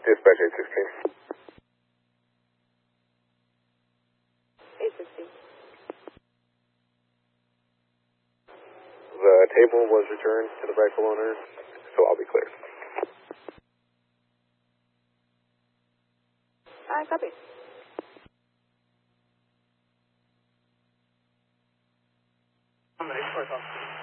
Dispatch 816. 816. The table was returned to the rightful owner, so I'll be clear. Copy. I'm ready for it.